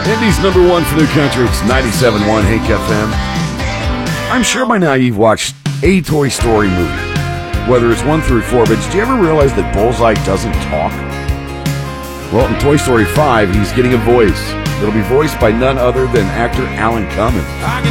Indy's number one for New Country. It's 97.1 Hank FM. I'm sure by now you've watched a Toy Story movie, whether it's 1 through 4, but did you ever realize that Bullseye doesn't talk? Well, in Toy Story 5, he's getting a voice. It'll be voiced by none other than actor Alan Cumming.